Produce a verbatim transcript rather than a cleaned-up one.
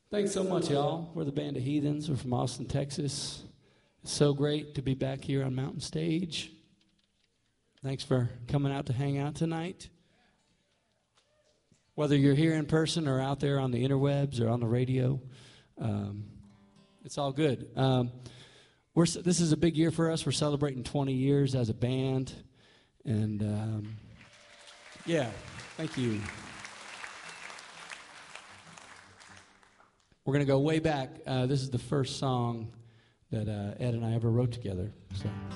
Thanks so much, y'all. We're the Band of Heathens. We're from Austin, Texas. It's so great to be back here on Mountain Stage. Thanks for coming out to hang out tonight. Whether you're here in person or out there on the interwebs or on the radio, um, it's all good. Um, we're this is a big year for us. We're celebrating twenty years as a band, and um, yeah, thank you. We're going to go way back. Uh, this is the first song that uh, Ed and I ever wrote together. So.